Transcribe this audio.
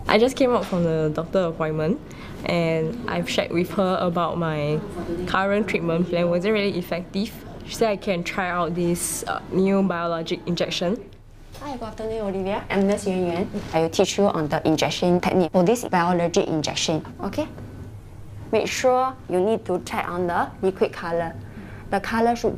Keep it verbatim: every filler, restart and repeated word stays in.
I just came out from the doctor appointment and I've shared with her about my current treatment plan. Was it really effective? She said I can try out this uh, new biologic injection. Hi, good afternoon, Olivia. I'm Nurse Yuan Yuan. I will teach you on the injection technique for this biologic injection. Okay? Make sure you need to check on the liquid color. The color should be